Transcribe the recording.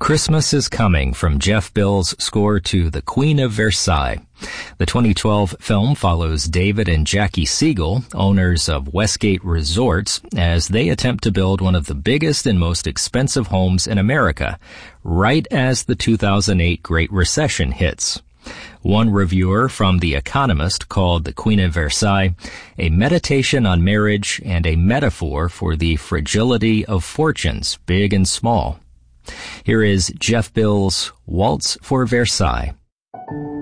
Christmas is Coming from Jeff Bill's score to The Queen of Versailles. The 2012 film follows David and Jackie Siegel, owners of Westgate Resorts, as they attempt to build one of the biggest and most expensive homes in America, right as the 2008 Great Recession hits. One reviewer from The Economist called The Queen of Versailles a meditation on marriage and a metaphor for the fragility of fortunes, big and small. Here is Jeff Bill's Waltz for Versailles.